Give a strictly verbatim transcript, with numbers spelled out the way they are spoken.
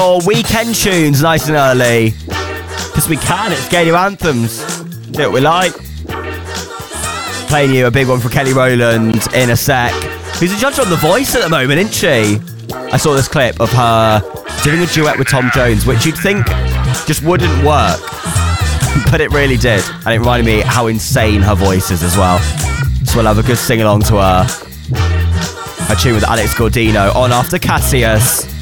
more weekend tunes nice and early. Because we can, it's Gator Anthems. Do what we like. Playing you a big one for Kelly Rowland in a sec. Who's a judge on The Voice at the moment, isn't she? I saw this clip of her doing a duet with Tom Jones, which you'd think just wouldn't work. But it really did. And it reminded me how insane her voice is as well. So we'll have a good sing-along to her. Her tune with Alex Gaudino on after Cassius.